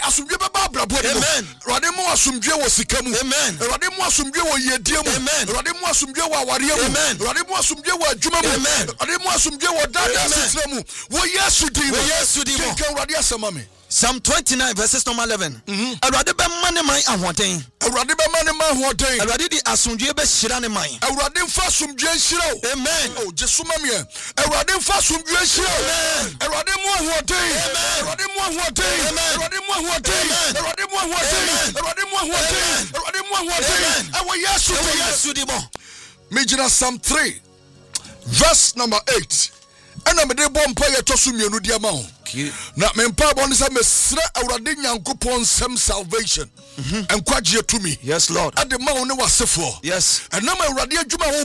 asumdwe baba brabo ni amen awurade mu asumdwe wo sikamu amen awurade mu asumdwe wo yedie mu amen awurade mu asumdwe wo aware mu amen awurade mu asumdwe wo adwuma mu amen awurade mu asumdwe wo dada sitra mu wo yesu di mu kan awurade asema me Psalm 29 verses number 11. Awurade be mane man ahoden. Awurade be mane man ahoden. Awurade di asumdwe be hyira ne man. Awurade mfa asumdwe hyira o. Amen. Oh, Jesu mamie. Awurade mfa asumdwe hyira o. Amen. Awurade mu ahoden. Amen. Awurade mu ahoden. Amen. Awurade mu ahoden. Amen. Awurade mu ahoden. Amen. Awurade mu ahoden. Awurade mu ahoden. Awo Yesu di mo. Mejina Psalm 3 verse number 8. Ana me de bompa ye tosu mienu dia ma ho. Na me mpa bo ne say mesre awurade nyankopon sem salvation. Enkwagye to me. Yes Lord. Ade ma wo ne wasefo. Yes. Ana ma awurade adwuma wo